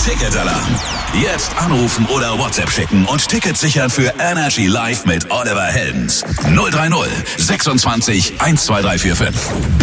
Ticketalarm. Jetzt anrufen oder WhatsApp schicken und Tickets sichern für Energy Live mit Oliver Heldens. 030 26 12345.